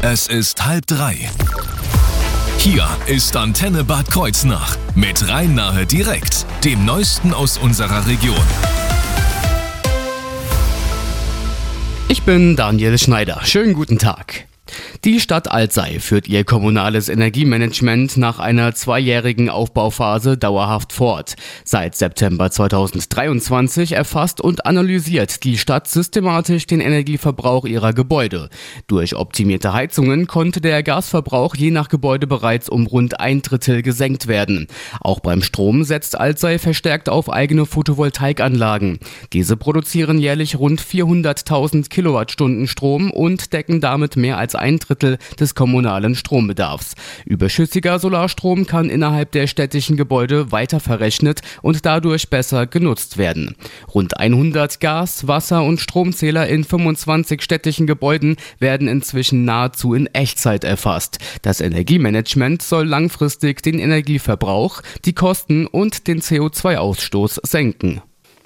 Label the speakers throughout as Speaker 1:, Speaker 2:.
Speaker 1: Es ist 2:30. Hier ist Antenne Bad Kreuznach mit Rhein-Nahe direkt, dem Neuesten aus unserer Region.
Speaker 2: Ich bin Daniel Schneider. Schönen guten Tag. Die Stadt Alzey führt ihr kommunales Energiemanagement nach einer 2-jährigen Aufbauphase dauerhaft fort. Seit September 2023 erfasst und analysiert die Stadt systematisch den Energieverbrauch ihrer Gebäude. Durch optimierte Heizungen konnte der Gasverbrauch je nach Gebäude bereits um rund 1/3 gesenkt werden. Auch beim Strom setzt Alzey verstärkt auf eigene Photovoltaikanlagen. Diese produzieren jährlich rund 400.000 Kilowattstunden Strom und decken damit mehr als 1/3 des kommunalen Strombedarfs. Überschüssiger Solarstrom kann innerhalb der städtischen Gebäude weiter verrechnet und dadurch besser genutzt werden. Rund 100 Gas-, Wasser- und Stromzähler in 25 städtischen Gebäuden werden inzwischen nahezu in Echtzeit erfasst. Das Energiemanagement soll langfristig den Energieverbrauch, die Kosten und den CO2-Ausstoß senken.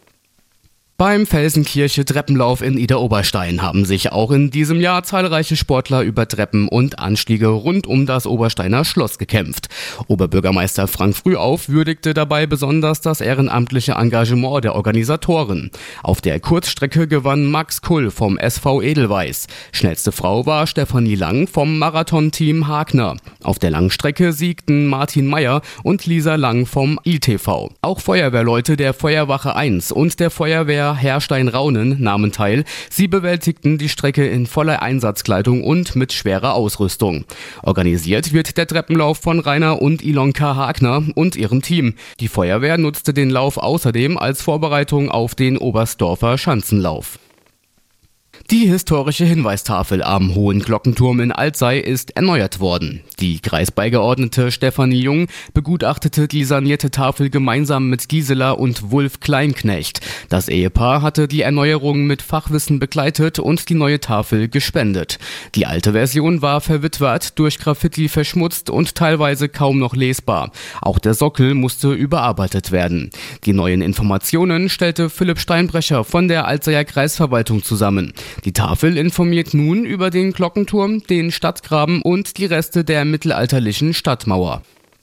Speaker 2: Beim Felsenkirche-Treppenlauf in Idar-Oberstein haben sich auch in diesem Jahr zahlreiche Sportler über Treppen und Anstiege rund um das Obersteiner Schloss gekämpft. Oberbürgermeister Frank Frühauf würdigte dabei besonders das ehrenamtliche Engagement der Organisatoren. Auf der Kurzstrecke gewann Max Kull vom SV Edelweiß. Schnellste Frau war Stefanie Lang vom Marathon-Team Hagner. Auf der Langstrecke siegten Martin Meyer und Lisa Lang vom ITV. Auch Feuerwehrleute der Feuerwache 1 und der Feuerwehr Herrstein-Raunen nahmen teil. Sie bewältigten die Strecke in voller Einsatzkleidung und mit schwerer Ausrüstung. Organisiert wird der Treppenlauf von Rainer und Ilonka Hagner und ihrem Team. Die Feuerwehr nutzte den Lauf außerdem als Vorbereitung auf den Oberstdorfer Schanzenlauf. Die historische Hinweistafel am Hohen Glockenturm in Alzey ist erneuert worden. Die Kreisbeigeordnete Stefanie Jung begutachtete die sanierte Tafel gemeinsam mit Gisela und Wulf Kleinknecht. Das Ehepaar hatte die Erneuerung mit Fachwissen begleitet und die neue Tafel gespendet. Die alte Version war verwitwert, durch Graffiti verschmutzt und teilweise kaum noch lesbar. Auch der Sockel musste überarbeitet werden. Die neuen Informationen stellte Philipp Steinbrecher von der Alzeyer Kreisverwaltung zusammen. Die Tafel informiert nun über den Glockenturm, den Stadtgraben und die Reste der mittelalterlichen Stadtmauer.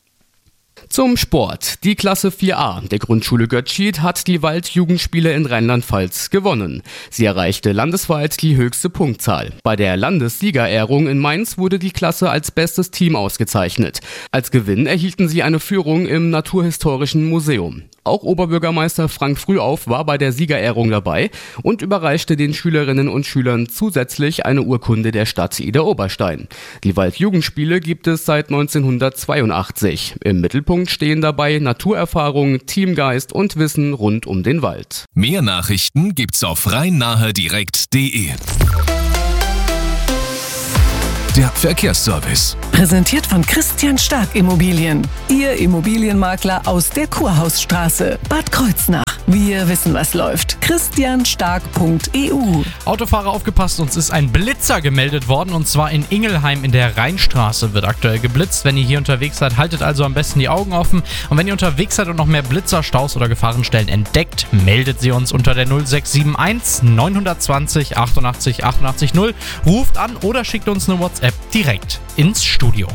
Speaker 2: Zum Sport. Die Klasse 4a der Grundschule Götzschied hat die Waldjugendspiele in Rheinland-Pfalz gewonnen. Sie erreichte landesweit die höchste Punktzahl. Bei der Landessiegerehrung in Mainz wurde die Klasse als bestes Team ausgezeichnet. Als Gewinn erhielten sie eine Führung im Naturhistorischen Museum. Auch Oberbürgermeister Frank Frühauf war bei der Siegerehrung dabei und überreichte den Schülerinnen und Schülern zusätzlich eine Urkunde der Stadt Idar-Oberstein. Die Waldjugendspiele gibt es seit 1982. Im Mittelpunkt stehen dabei Naturerfahrung, Teamgeist und Wissen rund um den Wald.
Speaker 1: Mehr Nachrichten gibt's auf rhein-nahe-direkt.de. Der Verkehrsservice.
Speaker 3: Präsentiert von Christian Stark Immobilien. Ihr Immobilienmakler aus der Kurhausstraße, Bad Kreuznach. Wir wissen, was läuft. christianstark.eu.
Speaker 4: Autofahrer aufgepasst, uns ist ein Blitzer gemeldet worden und zwar in Ingelheim in der Rheinstraße wird aktuell geblitzt. Wenn ihr hier unterwegs seid, haltet also am besten die Augen offen. Und wenn ihr unterwegs seid und noch mehr Blitzer, Staus oder Gefahrenstellen entdeckt, meldet sie uns unter der 0671 920 88 88 0. Ruft an oder schickt uns eine WhatsApp direkt ins Studio.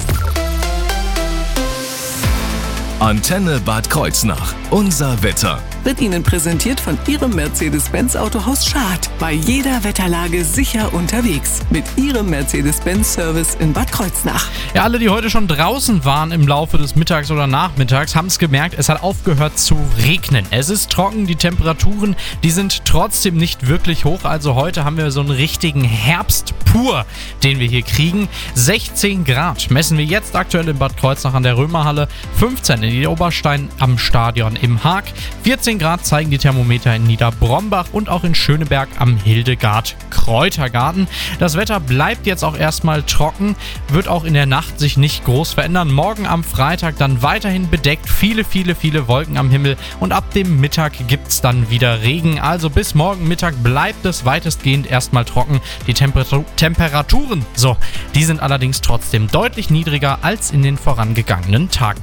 Speaker 1: Antenne Bad Kreuznach. Unser Wetter.
Speaker 3: Wird Ihnen präsentiert von Ihrem Mercedes-Benz Autohaus Schad. Bei jeder Wetterlage sicher unterwegs. Mit Ihrem Mercedes-Benz-Service in Bad Kreuznach.
Speaker 4: Ja, alle, die heute schon draußen waren im Laufe des Mittags oder Nachmittags, haben es gemerkt, es hat aufgehört zu regnen. Es ist trocken, die Temperaturen, die sind trotzdem nicht wirklich hoch. Also heute haben wir so einen richtigen Herbst pur, den wir hier kriegen. 16 Grad messen wir jetzt aktuell in Bad Kreuznach an der Römerhalle, 15 in Idar-Oberstein am Stadion im Haag, 14 Grad zeigen die Thermometer in Niederbrombach und auch in Schöneberg am Hildegard Kräutergarten. Das Wetter bleibt jetzt auch erstmal trocken, wird auch in der Nacht sich nicht groß verändern. Morgen am Freitag dann weiterhin bedeckt, viele Wolken am Himmel und ab dem Mittag gibt es dann wieder Regen. Also bis morgen Mittag bleibt es weitestgehend erstmal trocken. Die Temperaturen, die sind allerdings trotzdem deutlich niedriger als in den vorangegangenen Tagen.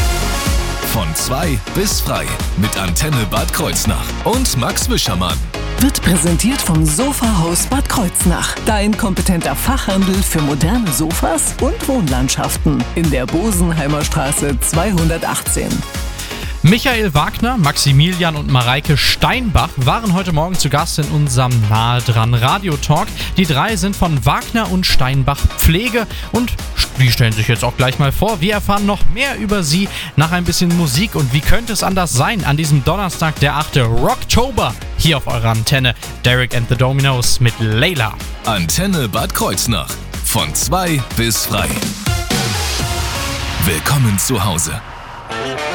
Speaker 1: Von 2 bis frei mit Antenne Bad Kreuznach und Max Wischermann.
Speaker 3: wird präsentiert vom Sofahaus Bad Kreuznach. Dein kompetenter Fachhandel für moderne Sofas und Wohnlandschaften in der Bosenheimer Straße 218.
Speaker 4: Michael Wagner, Maximilian und Mareike Steinbach waren heute Morgen zu Gast in unserem Nahe dran Radio-Talk. Die drei sind von Wagner und Steinbach Pflege und die stellen sich jetzt auch gleich mal vor. Wir erfahren noch mehr über sie nach ein bisschen Musik und wie könnte es anders sein an diesem Donnerstag, der 8. Rocktober, hier auf eurer Antenne. Derek and the Dominos mit Layla.
Speaker 1: Antenne Bad Kreuznach. Von 2 bis frei. Willkommen zu Hause.